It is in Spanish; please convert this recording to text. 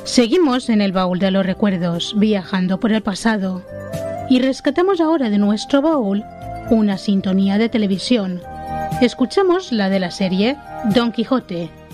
Seguimos en el baúl de los recuerdos, viajando por el pasado, y rescatamos ahora de nuestro baúl una sintonía de televisión. Escuchamos la de la serie Don Quijote,